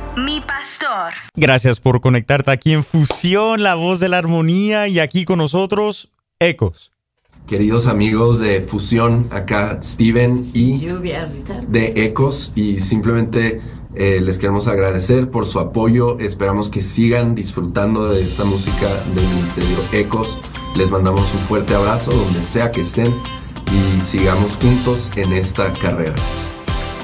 Mi pastor. Gracias por conectarte aquí en Fusión, la voz de la armonía, y aquí con nosotros, Ecos. Queridos amigos de Fusión, acá Steven y Lluvia Richards de Ecos, y simplemente les queremos agradecer por su apoyo. Esperamos que sigan disfrutando de esta música del Ministerio Ecos. Les mandamos un fuerte abrazo donde sea que estén y sigamos juntos en esta carrera.